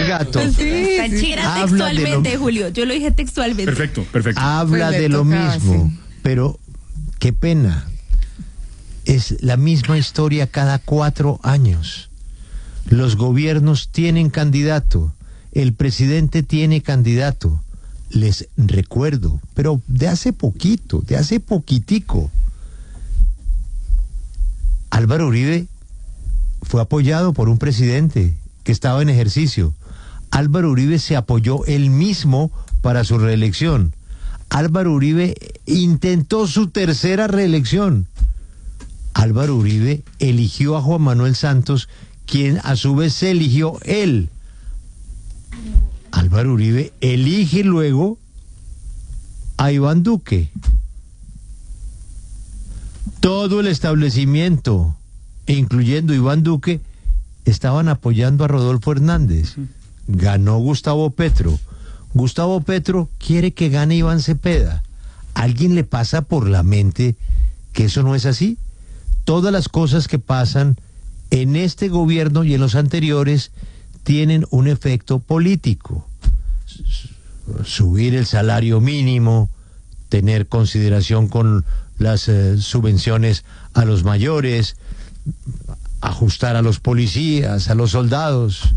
el gato. Sí, Era textualmente, Julio. Yo lo dije textualmente. Perfecto. Habla Pues le de lo tocaba, mismo, sí. pero qué pena. Es la misma historia cada 4 años. Los gobiernos tienen candidato, el presidente tiene candidato. Les recuerdo, pero de hace poquitico, Álvaro Uribe fue apoyado por un presidente que estaba en ejercicio. Álvaro Uribe se apoyó él mismo para su reelección. Álvaro Uribe intentó su tercera reelección. Álvaro Uribe eligió a Juan Manuel Santos, quien a su vez se eligió él. Álvaro Uribe elige luego a Iván Duque. Todo el establecimiento, incluyendo Iván Duque, estaban apoyando a Rodolfo Hernández. Ganó Gustavo Petro. Gustavo Petro quiere que gane Iván Cepeda. ¿Alguien le pasa por la mente que eso no es así? Todas las cosas que pasan en este gobierno y en los anteriores tienen un efecto político. Subir el salario mínimo, tener consideración con las subvenciones a los mayores, ajustar a los policías, a los soldados,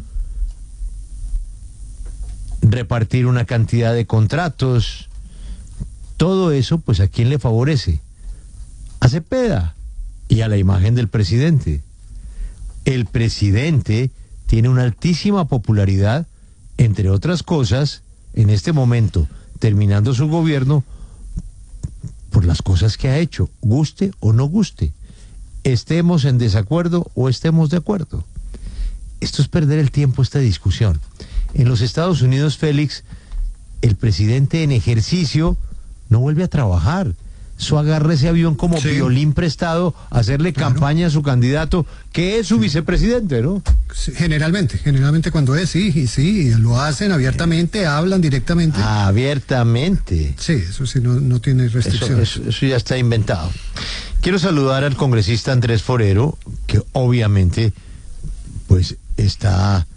repartir una cantidad de contratos. Todo eso, pues, ¿a quién le favorece? A Cepeda y a la imagen del presidente. El presidente tiene una altísima popularidad, entre otras cosas, en este momento, terminando su gobierno, por las cosas que ha hecho, guste o no guste, estemos en desacuerdo o estemos de acuerdo. Esto es perder el tiempo, esta discusión. En los Estados Unidos, Félix, el presidente en ejercicio no vuelve a trabajar. Eso agarra ese avión como violín prestado a hacerle campaña a su candidato, que es su vicepresidente, ¿no? Sí, generalmente cuando es, sí, lo hacen abiertamente, hablan directamente. Abiertamente. Sí, eso sí, no tiene restricciones. Eso ya está inventado. Quiero saludar al congresista Andrés Forero, que obviamente, pues, está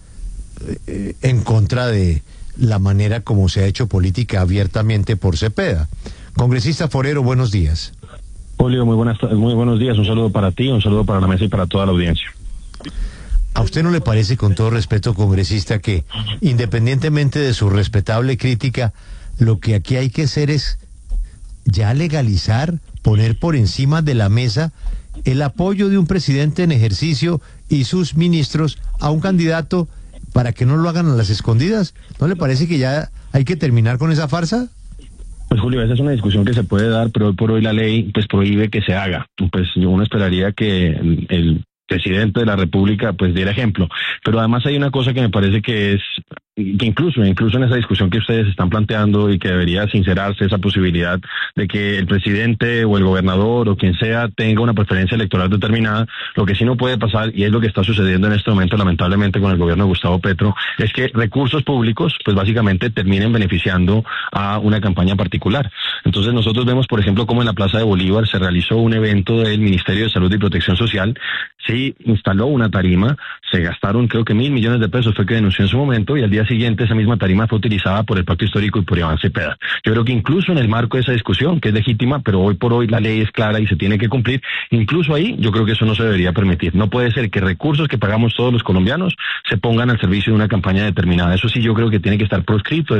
en contra de la manera como se ha hecho política abiertamente por Cepeda. Congresista Forero, buenos días. Julio, muy buenos días. Un saludo para ti, un saludo para la mesa y para toda la audiencia. ¿A usted no le parece, con todo respeto, congresista, que independientemente de su respetable crítica, lo que aquí hay que hacer es ya legalizar, poner por encima de la mesa el apoyo de un presidente en ejercicio y sus ministros a un candidato para que no lo hagan a las escondidas? ¿No le parece que ya hay que terminar con esa farsa? Pues Julio, esa es una discusión que se puede dar, pero hoy por hoy la ley pues prohíbe que se haga. Pues uno esperaría que el presidente de la República pues diera ejemplo. Pero además hay una cosa que me parece que es que incluso en esa discusión que ustedes están planteando y que debería sincerarse esa posibilidad de que el presidente o el gobernador o quien sea tenga una preferencia electoral determinada, lo que sí no puede pasar, y es lo que está sucediendo en este momento lamentablemente con el gobierno de Gustavo Petro, es que recursos públicos pues básicamente terminen beneficiando a una campaña particular. Entonces nosotros vemos, por ejemplo, cómo en la Plaza de Bolívar se realizó un evento del Ministerio de Salud y Protección Social, se instaló una tarima, se gastaron creo que 1.000 millones de pesos, fue que denunció en su momento, y al día siguiente esa misma tarima fue utilizada por el Pacto Histórico y por Iván Cepeda. Yo creo que incluso en el marco de esa discusión, que es legítima, pero hoy por hoy la ley es clara y se tiene que cumplir, incluso ahí yo creo que eso no se debería permitir. No puede ser que recursos que pagamos todos los colombianos se pongan al servicio de una campaña determinada. Eso sí yo creo que tiene que estar proscrito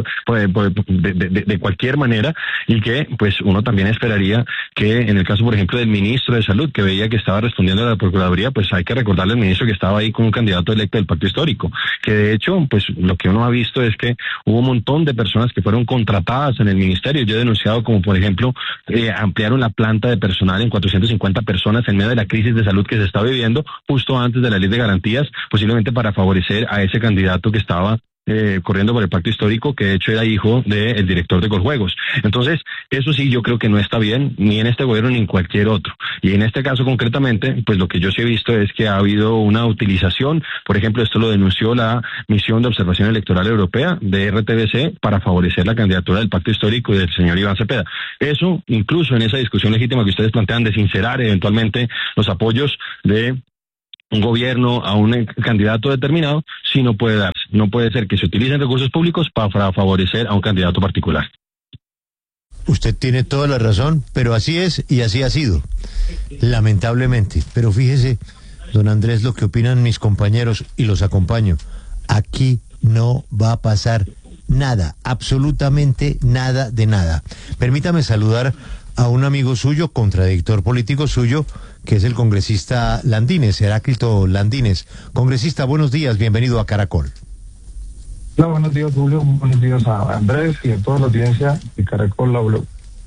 de cualquier manera, y que pues uno también esperaría que en el caso, por ejemplo, del ministro de Salud, que veía que estaba respondiendo a la Procuraduría, pues hay que recordarle al ministro que estaba ahí con un candidato electo del Pacto Histórico, que de hecho pues lo que uno ha visto es que hubo un montón de personas que fueron contratadas en el ministerio. Yo he denunciado como, por ejemplo, ampliaron la planta de personal en 450 personas en medio de la crisis de salud que se está viviendo justo antes de la ley de garantías, posiblemente para favorecer a ese candidato que estaba corriendo por el Pacto Histórico, que de hecho era hijo del director de Coljuegos. Entonces, eso sí yo creo que no está bien, ni en este gobierno ni en cualquier otro. Y en este caso concretamente, pues lo que yo sí he visto es que ha habido una utilización, por ejemplo, esto lo denunció la Misión de Observación Electoral Europea de RTBC para favorecer la candidatura del Pacto Histórico y del señor Iván Cepeda. Eso, incluso en esa discusión legítima que ustedes plantean de sincerar eventualmente los apoyos de un gobierno a un candidato determinado, sí no puede darse. No puede ser que se utilicen recursos públicos para favorecer a un candidato particular. Usted tiene toda la razón, pero así es y así ha sido, lamentablemente. Pero fíjese, don Andrés, lo que opinan mis compañeros, y los acompaño. Aquí no va a pasar nada, absolutamente nada de nada. Permítame saludar a un amigo suyo, contradictor político suyo, que es el congresista Landines, Heráclito Landines. Congresista, buenos días, bienvenido a Caracol. Hola, buenos días, Julio. Buenos días a Andrés y a toda la audiencia de Caracol La Blog.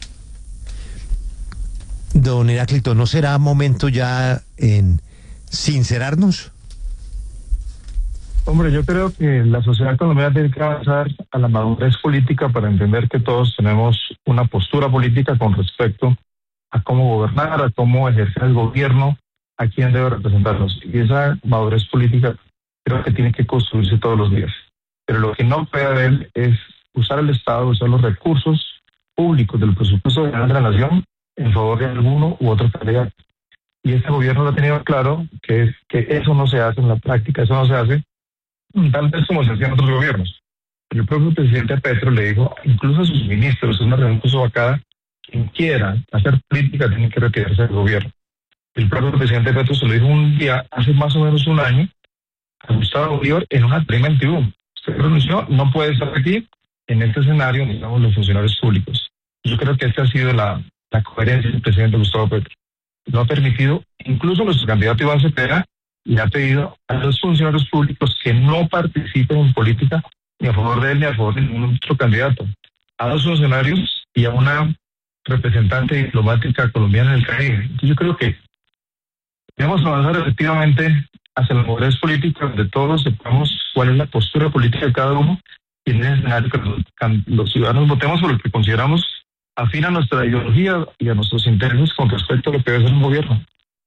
Don Heráclito, ¿no será momento ya en sincerarnos? Hombre, yo creo que la sociedad colombiana tiene que avanzar a la madurez política para entender que todos tenemos una postura política con respecto a cómo gobernar, a cómo ejercer el gobierno, a quién debe representarnos. Y esa madurez política creo que tiene que construirse todos los días. Pero lo que no puede haber es usar el Estado, usar los recursos públicos del presupuesto general de la nación en favor de alguno u otro candidato. Y este gobierno lo ha tenido claro, que eso no se hace en la práctica, eso no se hace, tal vez como se hacía en otros gobiernos. El propio presidente Petro le dijo, incluso a sus ministros, en una reunión con su bancada, quien quiera hacer política tiene que retirarse del gobierno. El propio presidente Petro se lo dijo un día, hace más o menos un año, a Gustavo Bolívar en una tribuna en Tibú. Usted renunció, no puede estar aquí en este escenario, digamos, los funcionarios públicos. Yo creo que esta ha sido la coherencia del presidente Gustavo Petro. No ha permitido, incluso nuestro candidato Iván Cepeda le ha pedido a los funcionarios públicos que no participen en política ni a favor de él ni a favor de ningún otro candidato. A dos funcionarios y a una representante diplomática colombiana en el Caribe. Entonces yo creo que debemos avanzar efectivamente hacia la madurez política donde todos sepamos cuál es la postura política de cada uno y en ese escenario que los ciudadanos votemos por lo que consideramos afín a nuestra ideología y a nuestros intereses con respecto a lo que debe ser un gobierno.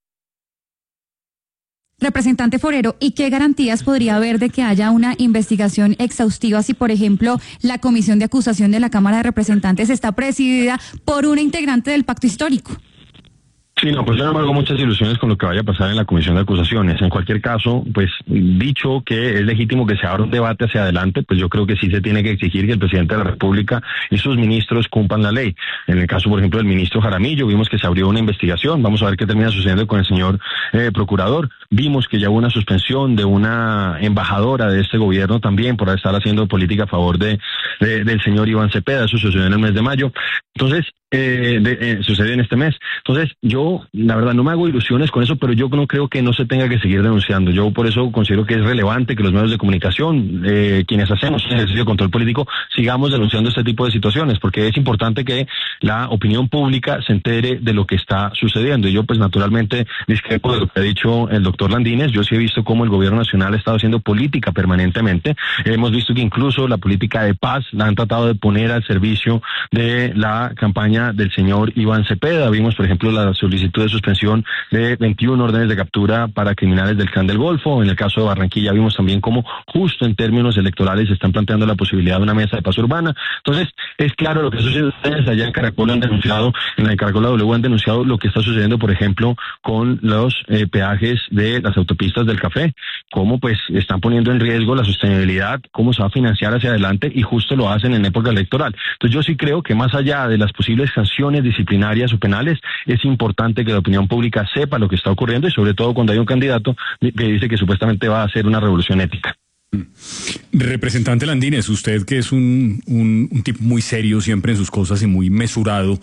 Representante Forero, ¿y qué garantías podría haber de que haya una investigación exhaustiva si, por ejemplo, la comisión de acusación de la Cámara de Representantes está presidida por una integrante del Pacto Histórico? Sí, no, pues yo no me hago muchas ilusiones con lo que vaya a pasar en la comisión de acusaciones. En cualquier caso, pues dicho que es legítimo que se abra un debate hacia adelante, pues yo creo que sí se tiene que exigir que el presidente de la República y sus ministros cumplan la ley. En el caso, por ejemplo, del ministro Jaramillo, vimos que se abrió una investigación. Vamos a ver qué termina sucediendo con el señor procurador. Vimos que ya hubo una suspensión de una embajadora de este gobierno también por estar haciendo política a favor del señor Iván Cepeda. Eso sucedió en el mes de mayo. Entonces, sucedió en este mes. Entonces, yo, la verdad, no me hago ilusiones con eso, pero yo no creo que no se tenga que seguir denunciando. Yo por eso considero que es relevante que los medios de comunicación, quienes hacemos un ejercicio de control político, sigamos denunciando este tipo de situaciones, porque es importante que la opinión pública se entere de lo que está sucediendo. Y yo, pues, naturalmente, discrepo de lo que ha dicho el doctor Landines. Yo sí he visto cómo el gobierno nacional ha estado haciendo política permanentemente. Hemos visto que incluso la política de paz la han tratado de poner al servicio de la campaña del señor Iván Cepeda. Vimos, por ejemplo, la solicitud de suspensión de 21 órdenes de captura para criminales del Clan del Golfo. En el caso de Barranquilla vimos también cómo justo en términos electorales se están planteando la posibilidad de una mesa de paz urbana. Entonces, es claro lo que sucede. Ustedes allá en Caracol han denunciado, en la de Caracol La W han denunciado lo que está sucediendo, por ejemplo, con los peajes de las autopistas del café, cómo pues están poniendo en riesgo la sostenibilidad, cómo se va a financiar hacia adelante y justo lo hacen en época electoral. Entonces yo sí creo que más allá de las posibles sanciones disciplinarias o penales, es importante que la opinión pública sepa lo que está ocurriendo y sobre todo cuando hay un candidato que dice que supuestamente va a hacer una revolución ética. Representante Landines, usted que es un tipo muy serio siempre en sus cosas y muy mesurado,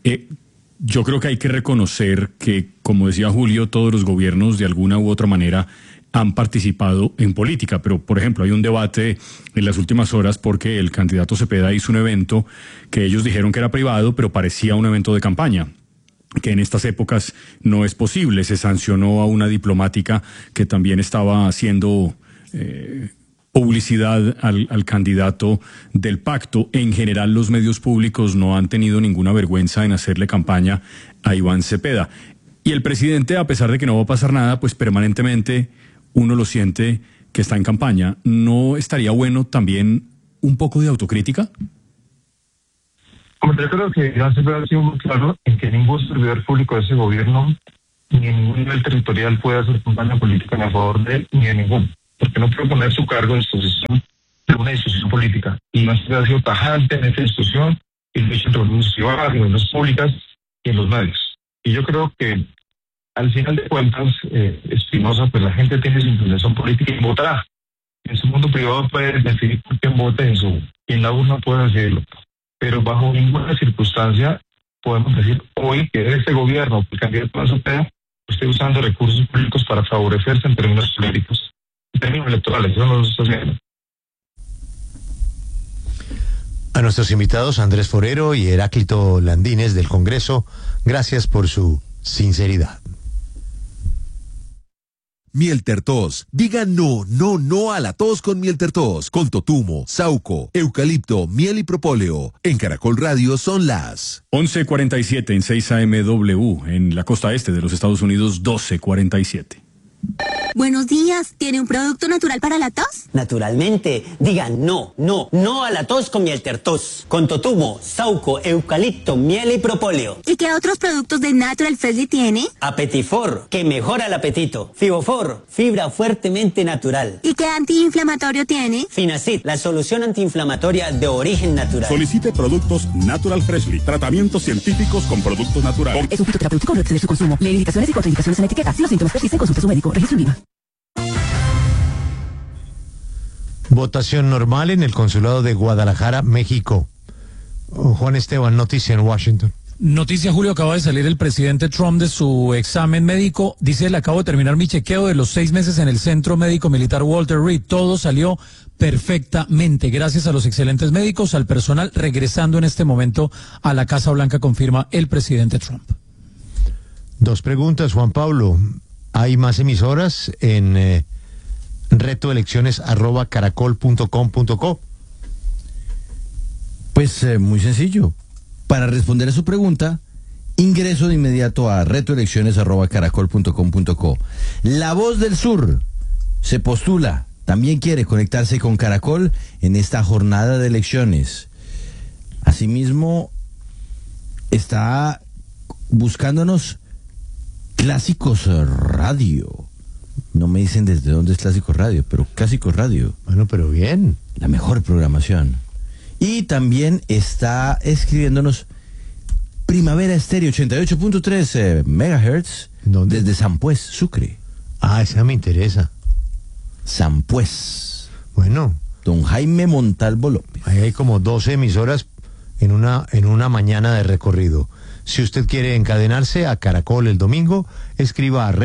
yo creo que hay que reconocer que, como decía Julio, todos los gobiernos de alguna u otra manera han participado en política, pero por ejemplo hay un debate en las últimas horas porque el candidato Cepeda hizo un evento que ellos dijeron que era privado, pero parecía un evento de campaña, que en estas épocas no es posible. Se sancionó a una diplomática que también estaba haciendo publicidad al candidato del pacto. En general los medios públicos no han tenido ninguna vergüenza en hacerle campaña a Iván Cepeda. Y el presidente, a pesar de que no va a pasar nada, pues permanentemente uno lo siente que está en campaña. ¿No estaría bueno también un poco de autocrítica? Hombre, yo creo que Iván Cepeda ha sido muy claro en que ningún servidor público de ese gobierno ni en ningún nivel territorial puede hacer campaña política ni a favor de él ni de ninguno. porque no puede poner su cargo en disposición de una institución política. Y más ha sido tajante en esta discusión y lo ha hecho en reuniones privadas, en reuniones públicas y en los medios. Y yo creo que al final de cuentas, Espinosa, pues la gente tiene su inclinación política y votará. En su mundo privado puede decidir por quién vota y en la urna puede decidirlo. Pero bajo ninguna circunstancia podemos decir hoy que este gobierno, el candidato a la Cepeda, esté usando recursos públicos para favorecerse en términos políticos, en términos electorales. Eso no lo está haciendo. A nuestros invitados, Andrés Forero y Heráclito Landines del Congreso, gracias por su sinceridad. Mieltertos. Diga no, no, no a la tos con Mieltertos. Con totumo, sauco, eucalipto, miel y propóleo. En Caracol Radio son las 11:47 en 6 AMW. En la costa este de los Estados Unidos, 12:47. Buenos días, ¿tiene un producto natural para la tos? Naturalmente, digan no, no, no a la tos con Mieltertos. Con totumo, sauco, eucalipto, miel y propóleo. ¿Y qué otros productos de Natural Freshly tiene? Apetifor, que mejora el apetito. Fibofor, fibra fuertemente natural. ¿Y qué antiinflamatorio tiene? Finacid, la solución antiinflamatoria de origen natural. Solicite productos Natural Freshly, tratamientos científicos con productos naturales. Es un fitoterapéutico, no exceder su consumo. Lee indicaciones y contraindicaciones en la etiqueta. Si los síntomas persisten, consulte a su médico. Registro INVIMA. Votación normal en el Consulado de Guadalajara, México. Juan Esteban, noticia en Washington. Noticia, Julio, acaba de salir el presidente Trump de su examen médico. Dice, le acabo de terminar mi chequeo de los 6 meses en el Centro Médico Militar Walter Reed. Todo salió perfectamente, gracias a los excelentes médicos, al personal, regresando en este momento a la Casa Blanca, confirma el presidente Trump. 2 preguntas, Juan Pablo. ¿Hay más emisoras en retoelecciones@caracol.com.co? Pues muy sencillo. Para responder a su pregunta, ingreso de inmediato a retoelecciones@caracol.com.co. La Voz del Sur se postula, también quiere conectarse con Caracol en esta jornada de elecciones. Asimismo, está buscándonos Clásicos Radio. No me dicen desde dónde es Clásicos Radio, pero Clásicos Radio. Bueno, pero bien. La mejor programación. Y también está escribiéndonos Primavera Estéreo 88.3 megahertz desde Sampués, Sucre. Ah, esa me interesa. Sampués. Bueno. Don Jaime Montalvo López. Ahí hay como 12 emisoras en una mañana de recorrido. Si usted quiere encadenarse a Caracol el domingo, escriba a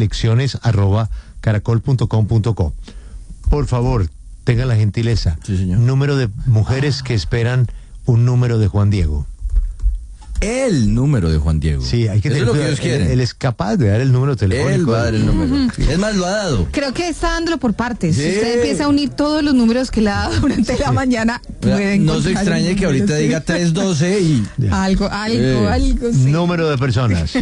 retoelecciones@caracol.com.co. Por favor, tenga la gentileza. Sí, señor. Número de mujeres que esperan un número de Juan Diego. El número de Juan Diego. Sí, hay que tener lo que ellos quieren. Él es capaz de dar el número telefónico. Él va a dar el número. Es más, lo ha dado. Creo que está dándolo por partes. Sí. Si usted empieza a unir todos los números que le ha dado durante la mañana, pueden no se extrañe que ahorita diga 312 y... Algo, sí. Número de personas.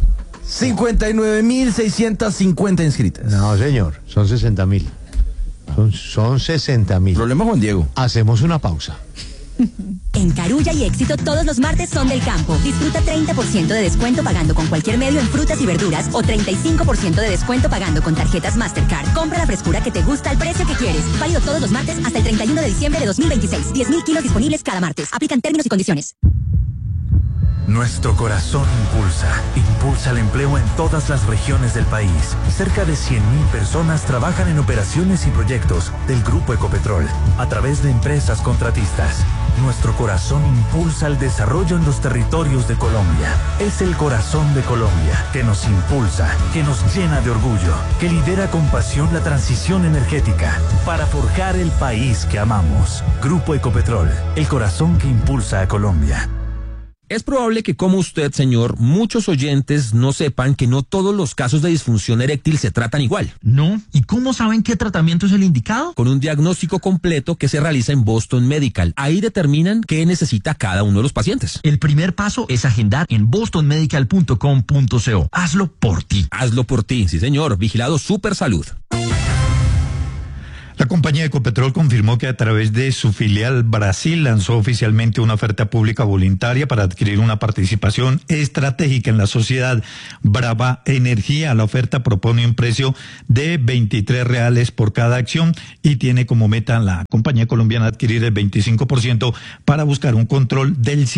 59.650 inscritas. No, señor, son 60.000. Son 60.000. Problema Juan Diego. Hacemos una pausa. En Carulla y Éxito todos los martes son del campo. Disfruta 30% de descuento pagando con cualquier medio en frutas y verduras o 35% de descuento pagando con tarjetas Mastercard. Compra la frescura que te gusta al precio que quieres. Válido todos los martes hasta el 31 de diciembre de 2026. 10.000 kilos disponibles cada martes. Aplican términos y condiciones. Nuestro corazón impulsa el empleo en todas las regiones del país. Cerca de 100.000 personas trabajan en operaciones y proyectos del Grupo Ecopetrol a través de empresas contratistas. Nuestro corazón impulsa el desarrollo en los territorios de Colombia. Es el corazón de Colombia que nos impulsa, que nos llena de orgullo, que lidera con pasión la transición energética para forjar el país que amamos. Grupo Ecopetrol, el corazón que impulsa a Colombia. Es probable que, como usted, señor, muchos oyentes no sepan que no todos los casos de disfunción eréctil se tratan igual. ¿No? ¿Y cómo saben qué tratamiento es el indicado? Con un diagnóstico completo que se realiza en Boston Medical. Ahí determinan qué necesita cada uno de los pacientes. El primer paso es agendar en bostonmedical.com.co. Hazlo por ti. Hazlo por ti, sí señor. Vigilado Super Salud. La compañía Ecopetrol confirmó que a través de su filial Brasil lanzó oficialmente una oferta pública voluntaria para adquirir una participación estratégica en la sociedad Brava Energía. La oferta propone un precio de 23 reales por cada acción y tiene como meta la compañía colombiana adquirir el 25% para buscar un control del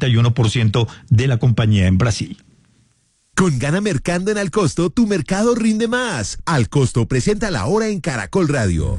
51% de la compañía en Brasil. Con Gana Mercando en Al Costo, tu mercado rinde más. Al Costo presenta la hora en Caracol Radio.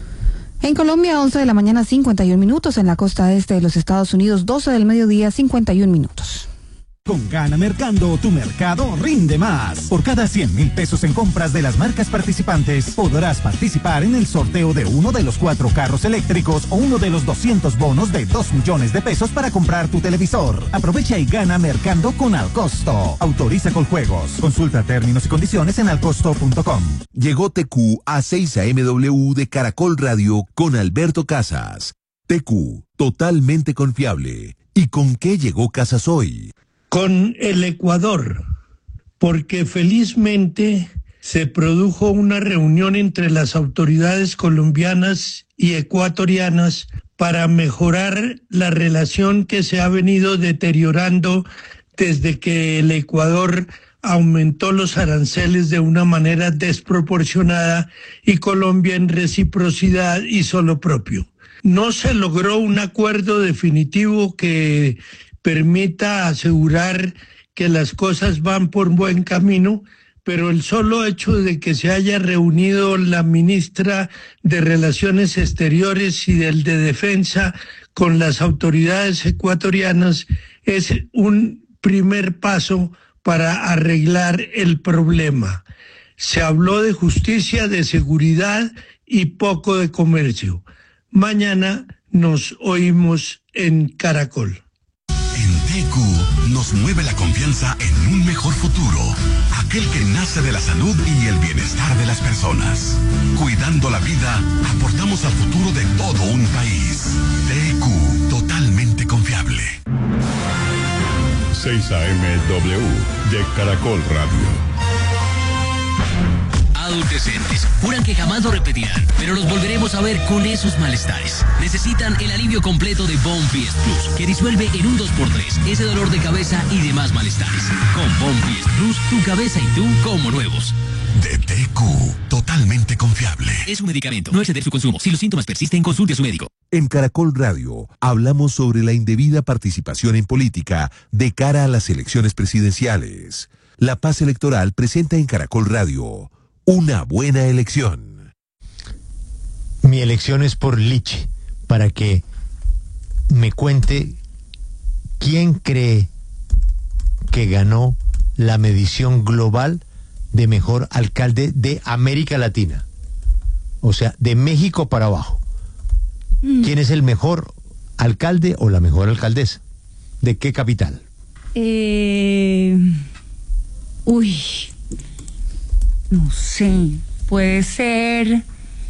En Colombia, 11 de la mañana, 51 minutos. En la costa este de los Estados Unidos, 12 del mediodía, 51 minutos. Con Gana Mercando, tu mercado rinde más. Por cada 100,000 pesos en compras de las marcas participantes, podrás participar en el sorteo de uno de los 4 carros eléctricos o uno de los 200 bonos de 2 millones de pesos para comprar tu televisor. Aprovecha y gana Mercando con Alcosto. Autoriza Coljuegos. Consulta términos y condiciones en alcosto.com. Llegó TQ a 6 AMW de Caracol Radio con Alberto Casas. TQ, totalmente confiable. ¿Y con qué llegó Casas hoy? Con el Ecuador, porque felizmente se produjo una reunión entre las autoridades colombianas y ecuatorianas para mejorar la relación que se ha venido deteriorando desde que el Ecuador aumentó los aranceles de una manera desproporcionada y Colombia en reciprocidad hizo lo propio. No se logró un acuerdo definitivo que permita asegurar que las cosas van por buen camino, pero el solo hecho de que se haya reunido la ministra de Relaciones Exteriores y del de Defensa con las autoridades ecuatorianas es un primer paso para arreglar el problema. Se habló de justicia, de seguridad y poco de comercio. Mañana nos oímos en Caracol. En TQ nos mueve la confianza en un mejor futuro, aquel que nace de la salud y el bienestar de las personas. Cuidando la vida, aportamos al futuro de todo un país. TQ, totalmente confiable. 6 AMW de Caracol Radio. Adolescentes juran que jamás lo repetirán, pero los volveremos a ver con esos malestares. Necesitan el alivio completo de Bonfist Plus, que disuelve en un 2x3 ese dolor de cabeza y demás malestares. Con Bonfist Plus, tu cabeza y tú como nuevos. De TQ, totalmente confiable. Es un medicamento, no exceder su consumo. Si los síntomas persisten, consulte a su médico. En Caracol Radio hablamos sobre la indebida participación en política de cara a las elecciones presidenciales. La Paz Electoral presenta en Caracol Radio una buena elección. Mi elección es por Liche, para que me cuente quién cree que ganó la medición global de mejor alcalde de América Latina. O sea, de México para abajo. ¿Quién es el mejor alcalde o la mejor alcaldesa? ¿De qué capital? No sé, puede ser,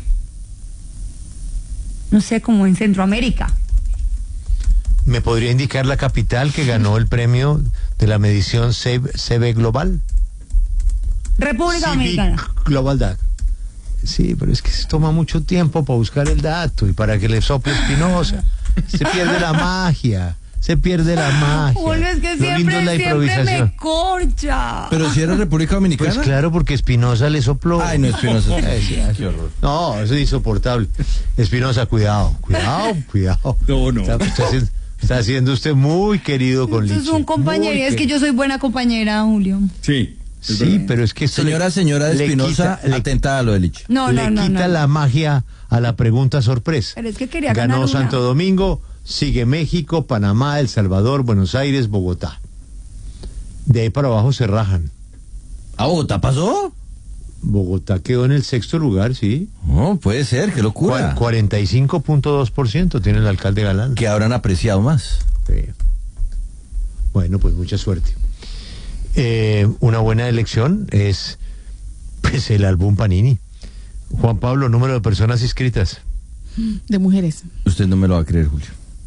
no sé, como en Centroamérica. ¿Me podría indicar la capital que ganó el premio de la medición CB Global? República Dominicana. Global DAC. Sí, pero es que se toma mucho tiempo para buscar el dato y para que le sople Espinosa. Se pierde la magia. Se pierde la magia. Julio, es que siempre me corcha. Pero si era República Dominicana. Pues claro, porque Espinosa le sopló. Ay, no, Espinosa. Qué horror. No, eso es insoportable. Espinosa, cuidado. No. Está siendo usted muy querido con Liche. Es un compañero, es que yo soy buena compañera, Julio. Sí. Sí, pero es que esto señora de Espinosa, atenta a lo de Liche. No. Quita la magia a la pregunta sorpresa. Pero es que quería ganar una. Santo Domingo. Sigue México, Panamá, El Salvador, Buenos Aires, Bogotá. De ahí para abajo se rajan. ¿A Bogotá pasó? Bogotá quedó en el 6º lugar, sí. No, puede ser, qué locura. 45.2% tiene el alcalde Galán. Que habrán apreciado más. Sí. Bueno, pues mucha suerte. Una buena elección es pues el álbum Panini. Juan Pablo, número de personas inscritas. De mujeres. Usted no me lo va a creer, Julio.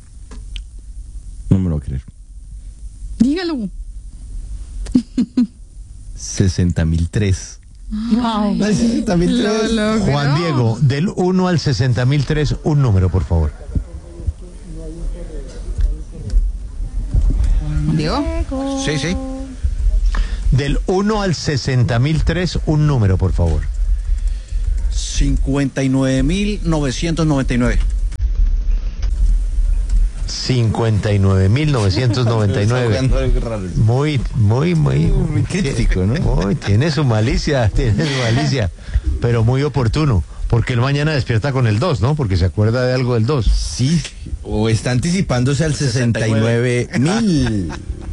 No me lo va a creer. Dígalo. 60.003. Wow. Juan Diego, del 1 al 60.003, un número, por favor. ¿Diego? Sí, sí. Del 1 al 60.003, un número, por favor. 59.999. 59.999. Muy crítico, ¿no? Tiene su malicia, pero muy oportuno. Porque él mañana despierta con el 2, ¿no? Porque se acuerda de algo del 2. Sí, o está anticipándose al 69.000.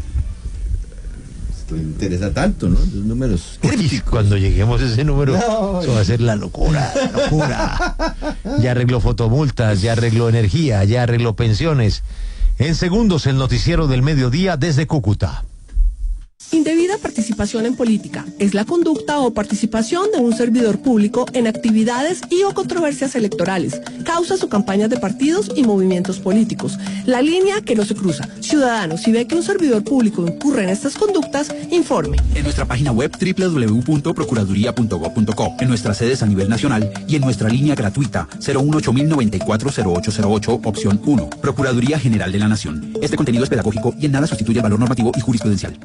Esto interesa tanto, ¿no? Los números críticos. Cuando lleguemos a ese número, eso va a ser la locura. Ya arregló fotomultas, ya arregló energía, ya arregló pensiones. En segundos, el noticiero del mediodía desde Cúcuta. Indebida participación en política es la conducta o participación de un servidor público en actividades y o controversias electorales, causas o campañas de partidos y movimientos políticos. La línea que no se cruza. Ciudadano, si ve que un servidor público incurre en estas conductas, informe. En nuestra página web www.procuraduría.gov.co, en nuestras sedes a nivel nacional y en nuestra línea gratuita 018-094-0808, opción 1. Procuraduría General de la Nación. Este contenido es pedagógico y en nada sustituye el valor normativo y jurisprudencial.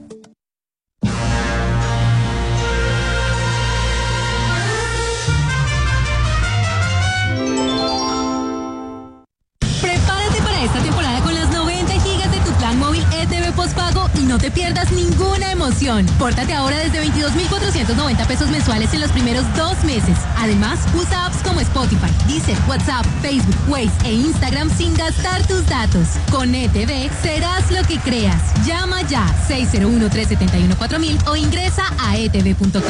Postpago y no te pierdas ninguna emoción. Pórtate ahora desde 22.490 pesos mensuales en los primeros 2 meses. Además, usa apps como Spotify, Deezer, WhatsApp, Facebook, Waze e Instagram sin gastar tus datos. Con ETV serás lo que creas. Llama ya 601-371-4000 o ingresa a etv.com.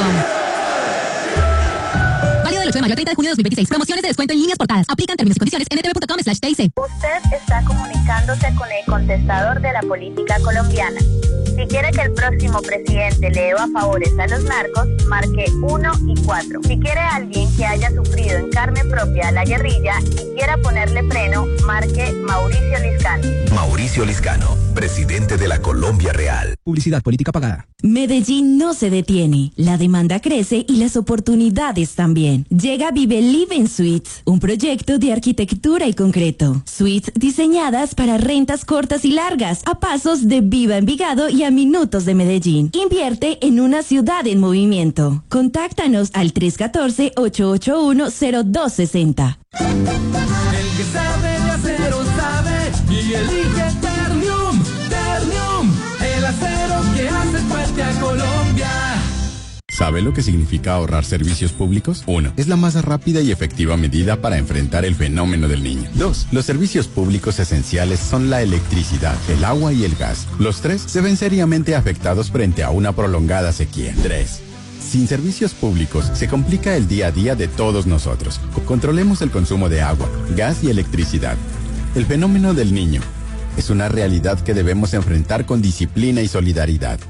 Válido del 8 de mayo al 30 de junio de 2026. Promociones de descuento en líneas portadas. Aplican términos y condiciones en etv.com/TIC. Usted está comunicándose con el contestador de la política colombiana. Si quiere que el próximo presidente le deba favores a los narcos, marque 1 y 4. Si quiere a alguien que haya sufrido en carne propia la guerrilla y quiera ponerle freno, marque Mauricio Liscano. Mauricio Liscano, presidente de la Colombia Real. Publicidad política pagada. Medellín no se detiene. La demanda crece y las oportunidades también. Llega Vive Live Suites, un proyecto de arquitectura y concreto. Suites diseñadas para rentas cortas y largas, a pasos de Viva Envigado y a minutos de Medellín. Invierte en una ciudad en movimiento. Contáctanos al 314-881-0260. El que sabe de acero sabe y elige Ternium. Ternium, el acero que hace fuerte a Colombia. ¿Sabe lo que significa ahorrar servicios públicos? 1. Es la más rápida y efectiva medida para enfrentar el fenómeno del niño. 2. Los servicios públicos esenciales son la electricidad, el agua y el gas. Los 3 se ven seriamente afectados frente a una prolongada sequía. 3. Sin servicios públicos se complica el día a día de todos nosotros. Controlemos el consumo de agua, gas y electricidad. El fenómeno del niño es una realidad que debemos enfrentar con disciplina y solidaridad.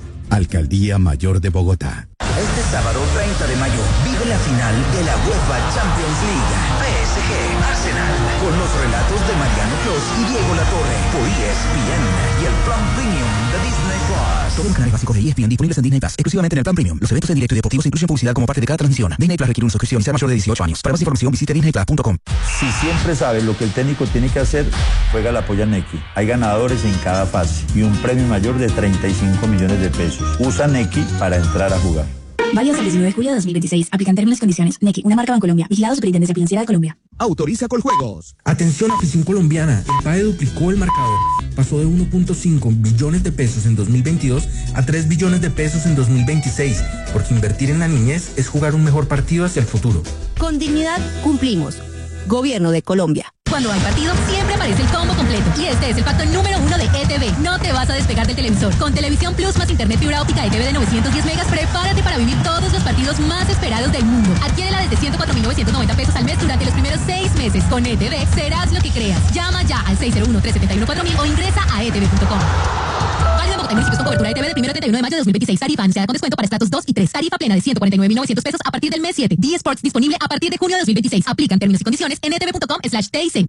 Alcaldía Mayor de Bogotá. Este sábado 30 de mayo vive la final de la UEFA Champions League. PSG Arsenal. Con los relatos de Mariano Clos y Diego Latorre. Por ESPN y el Plan Premium de Disney Plus. Todos los canales básicos de ESPN disponibles en Disney Plus, exclusivamente en el Plan Premium. Los eventos en directo y deportivos incluyen publicidad como parte de cada transmisión. Disney Plus requiere una suscripción y ser mayor de 18 años. Para más información visite disneyplus.com. Si siempre sabes lo que el técnico tiene que hacer, juega la polla Nequi. Hay ganadores en cada fase y un premio mayor de 35 millones de pesos. Usa Nequi para entrar a jugar. Válido hasta el 19 de julio de 2026. Aplican términos y condiciones. Nequi, una marca Bancolombia. Vigilado Superintendencia Financiera de Colombia. Autoriza Coljuegos. Atención, afición colombiana. El PAE duplicó el marcador. Pasó de 1.5 billones de pesos en 2022 a 3 billones de pesos en 2026. Porque invertir en la niñez es jugar un mejor partido hacia el futuro. Con dignidad cumplimos. Gobierno de Colombia. Cuando hay partido, siempre aparece el combo completo. Y este es el pacto número 1 de ETV. No te vas a despegar del televisor. Con Televisión Plus más Internet fibra óptica ETV de 910 megas, prepárate para vivir todos los partidos más esperados del mundo. Adquiérela desde 104.990 pesos al mes durante los primeros 6 meses. Con ETV serás lo que creas. Llama ya al 601-371-4000 o ingresa a etv.com. Válido en Bogotá y municipios con cobertura ETV del 1 al 31 de mayo de 2026. Tarifa anunciada con descuento para estratos 2 y 3. Tarifa plena de 149.900 pesos a partir del mes 7. D-Sports disponible a partir de junio de 2026. Aplican términos y condiciones en etv.com/TIC.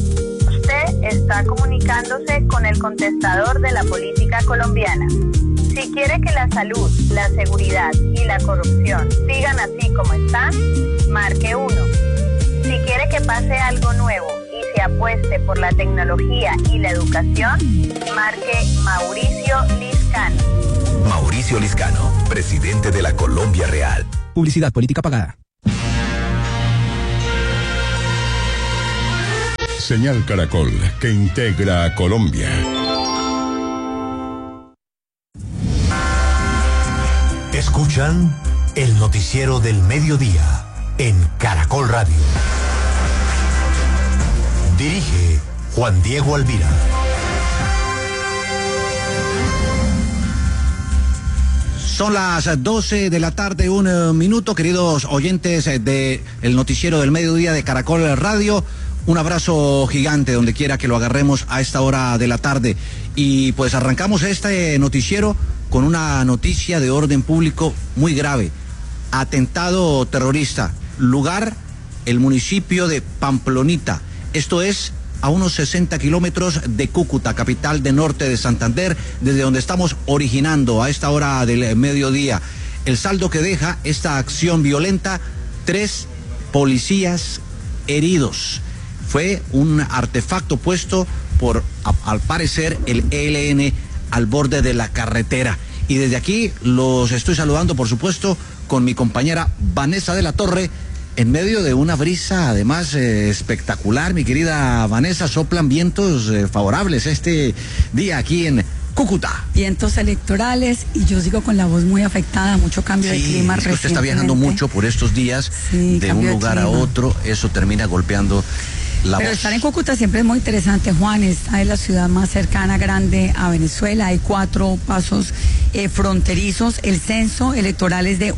Usted está comunicándose con el contestador de la política colombiana. Si quiere que la salud, la seguridad y la corrupción sigan así como están, marque 1. Si quiere que pase algo nuevo y se apueste por la tecnología y la educación, marque Mauricio Liscano. Mauricio Liscano, presidente de la Colombia Real. Publicidad política pagada. Señal Caracol, que integra a Colombia. Escuchan el noticiero del mediodía en Caracol Radio. Dirige Juan Diego Alvira. Son las 12 de la tarde, 1 minuto, queridos oyentes de el noticiero del mediodía de Caracol Radio. Un abrazo gigante donde quiera que lo agarremos a esta hora de la tarde. Y pues arrancamos este noticiero con una noticia de orden público muy grave. Atentado terrorista. Lugar, el municipio de Pamplonita. Esto es a unos 60 kilómetros de Cúcuta, capital de Norte de Santander, desde donde estamos originando a esta hora del mediodía. El saldo que deja esta acción violenta, 3 policías heridos. Fue un artefacto puesto por, al parecer, el ELN al borde de la carretera. Y desde aquí los estoy saludando, por supuesto, con mi compañera Vanessa de la Torre, en medio de una brisa, además, espectacular. Mi querida Vanessa, soplan vientos favorables este día aquí en Cúcuta. Vientos electorales y yo sigo con la voz muy afectada, mucho cambio de clima. Es que usted está viajando mucho por estos días, de un lugar a otro, eso termina golpeando la Pero voz. estar en Cúcuta siempre es muy interesante, Juan. Esta es la ciudad más cercana, grande a Venezuela. Hay 4 pasos fronterizos. El censo electoral es de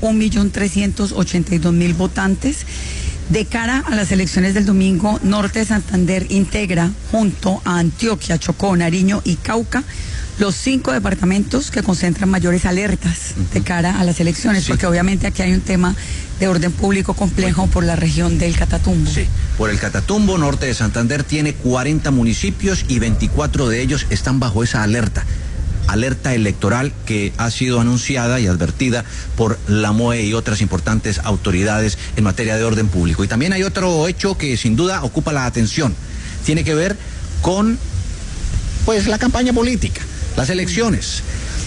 1.382.000 votantes. De cara a las elecciones del domingo, Norte de Santander integra, junto a Antioquia, Chocó, Nariño y Cauca, los 5 departamentos que concentran mayores alertas de cara a las elecciones, porque obviamente aquí hay un tema de orden público complejo por la región del Catatumbo. Sí, por el Catatumbo, Norte de Santander tiene 40 municipios y 24 de ellos están bajo esa alerta electoral que ha sido anunciada y advertida por la MOE y otras importantes autoridades en materia de orden público. Y también hay otro hecho que sin duda ocupa la atención. Tiene que ver con, pues, la campaña política, las elecciones.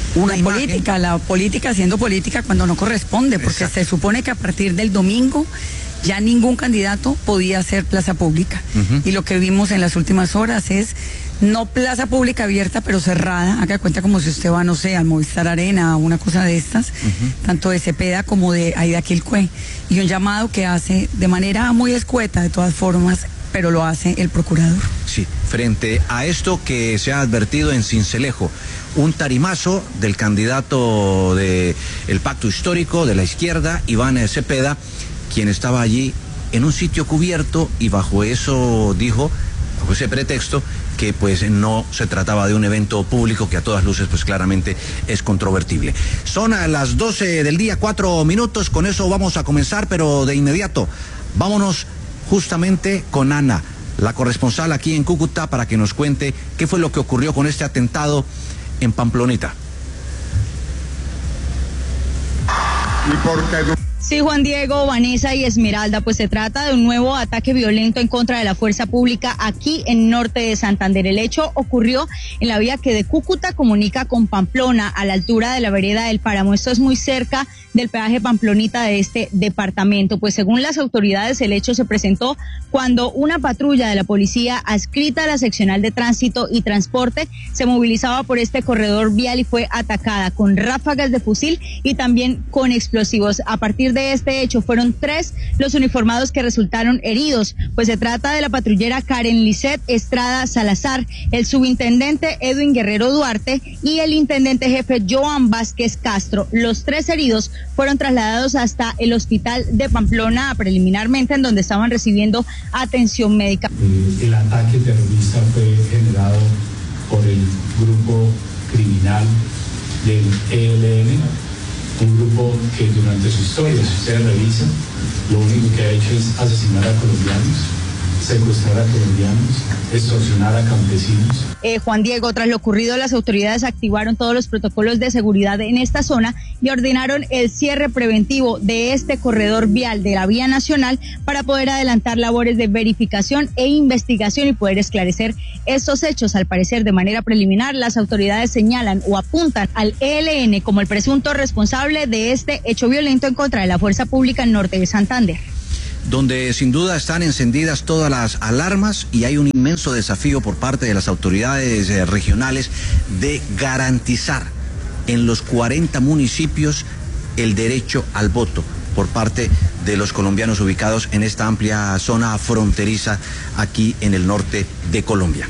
La política haciendo política cuando no corresponde, porque se supone que a partir del domingo ya ningún candidato podía hacer plaza pública. Y lo que vimos en las últimas horas es no plaza pública abierta, pero cerrada. Haga cuenta como si usted va, no sé, al Movistar Arena o una cosa de estas, tanto de Cepeda como de Aida Quilcue. Y un llamado que hace de manera muy escueta, de todas formas, pero lo hace el procurador. Sí, frente a esto que se ha advertido en Sincelejo, un tarimazo del candidato del Pacto Histórico de la izquierda, Iván Cepeda, quien estaba allí en un sitio cubierto y bajo eso dijo, bajo ese pretexto, que pues no se trataba de un evento público que a todas luces pues claramente es controvertible. Son a las 12 del día, 4 minutos, con eso vamos a comenzar, pero de inmediato vámonos justamente con Ana, la corresponsal aquí en Cúcuta, para que nos cuente qué fue lo que ocurrió con este atentado en Pamplonita. ¿Y por qué? Sí, Juan Diego, Vanessa y Esmeralda, pues se trata de un nuevo ataque violento en contra de la fuerza pública aquí en Norte de Santander. El hecho ocurrió en la vía que de Cúcuta comunica con Pamplona, a la altura de la vereda del Páramo. Esto es muy cerca del peaje Pamplonita de este departamento. Pues según las autoridades, el hecho se presentó cuando una patrulla de la policía adscrita a la seccional de tránsito y transporte se movilizaba por este corredor vial y fue atacada con ráfagas de fusil y también con explosivos. A partir de este hecho fueron 3 los uniformados que resultaron heridos, pues se trata de la patrullera Karen Lisset Estrada Salazar, el subintendente Edwin Guerrero Duarte y el intendente jefe Joan Vázquez Castro. Los 3 heridos fueron trasladados hasta el hospital de Pamplona preliminarmente, en donde estaban recibiendo atención médica. El ataque terrorista fue generado por el grupo criminal del ELN, un grupo que durante su historia, si ustedes revisan, lo único que ha hecho es asesinar a colombianos, secuestrar a colombianos, extorsionar a campesinos. Juan Diego, tras lo ocurrido, las autoridades activaron todos los protocolos de seguridad en esta zona y ordenaron el cierre preventivo de este corredor vial de la vía nacional para poder adelantar labores de verificación e investigación y poder esclarecer estos hechos. Al parecer, de manera preliminar, las autoridades señalan o apuntan al ELN como el presunto responsable de este hecho violento en contra de la fuerza pública en norte de Santander. Donde sin duda están encendidas todas las alarmas y hay un inmenso desafío por parte de las autoridades regionales de garantizar en los 40 municipios el derecho al voto por parte de los colombianos ubicados en esta amplia zona fronteriza aquí en el norte de Colombia.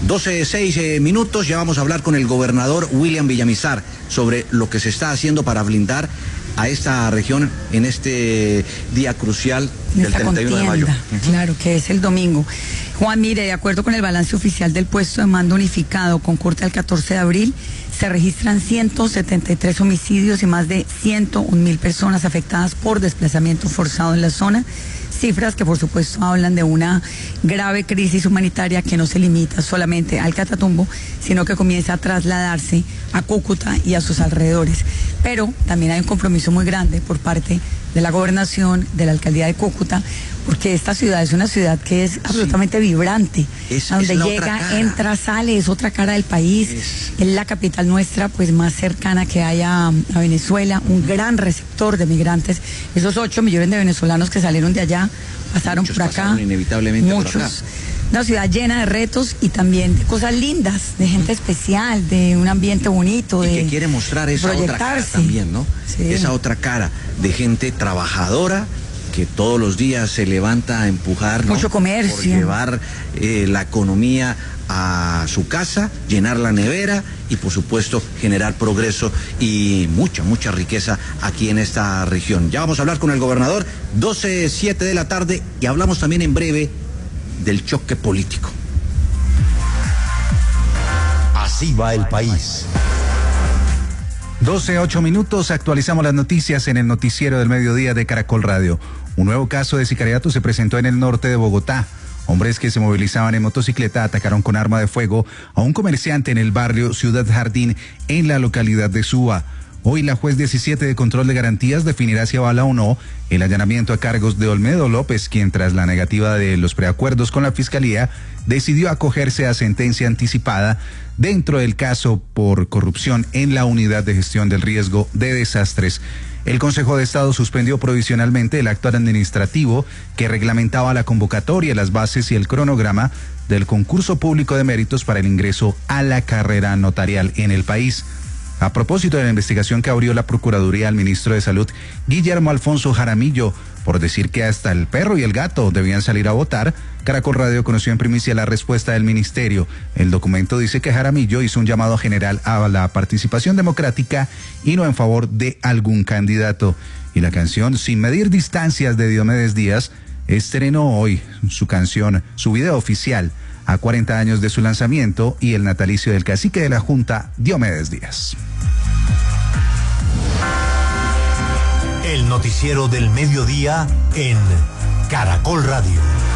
12:06 ya vamos a hablar con el gobernador William Villamizar sobre lo que se está haciendo para blindar a esta región en este día crucial del 31 de mayo. Claro, que es el domingo. Juan, mire, de acuerdo con el balance oficial del puesto de mando unificado con corte al 14 de abril, se registran 173 homicidios y más de 101.000 personas afectadas por desplazamiento forzado en la zona. Cifras que por supuesto hablan de una grave crisis humanitaria que no se limita solamente al Catatumbo, sino que comienza a trasladarse a Cúcuta y a sus alrededores. Pero también hay un compromiso muy grande por parte de la gobernación, de la alcaldía de Cúcuta, porque esta ciudad es una ciudad que es absolutamente vibrante, donde llega, entra, sale, es otra cara del país, es la capital nuestra pues más cercana que hay a Venezuela, un gran receptor de migrantes. Esos 8 millones de venezolanos que salieron de allá pasaron muchos por acá, pasaron inevitablemente muchos. por acá. Una ciudad llena de retos y también de cosas lindas, de gente especial, de un ambiente bonito, y de que quiere mostrar esa otra cara también, ¿no? Sí. Esa otra cara de gente trabajadora que todos los días se levanta a empujar, ¿no? Mucho comercio. Por llevar la economía a su casa, llenar la nevera y por supuesto generar progreso y mucha riqueza aquí en esta región. Ya vamos a hablar con el gobernador, 12:07 de la tarde, y hablamos también en breve del choque político. Así va el país. 12:08, actualizamos las noticias en el noticiero del mediodía de Caracol Radio. Un nuevo caso de sicariato se presentó en el norte de Bogotá. Hombres que se movilizaban en motocicleta atacaron con arma de fuego a un comerciante en el barrio Ciudad Jardín, en la localidad de Suba. Hoy la juez 17 de control de garantías definirá si avala o no el allanamiento a cargos de Olmedo López, quien tras la negativa de los preacuerdos con la fiscalía decidió acogerse a sentencia anticipada dentro del caso por corrupción en la unidad de gestión del riesgo de desastres. El Consejo de Estado suspendió provisionalmente el acto administrativo que reglamentaba la convocatoria, las bases y el cronograma del concurso público de méritos para el ingreso a la carrera notarial en el país. A propósito de la investigación que abrió la Procuraduría al ministro de Salud, Guillermo Alfonso Jaramillo, por decir que hasta el perro y el gato debían salir a votar, Caracol Radio conoció en primicia la respuesta del ministerio. El documento dice que Jaramillo hizo un llamado general a la participación democrática y no en favor de algún candidato. Y la canción Sin Medir Distancias de Diomedes Díaz estrenó hoy su video oficial a 40 años de su lanzamiento y el natalicio del cacique de la Junta, Diomedes Díaz. El noticiero del mediodía en Caracol Radio.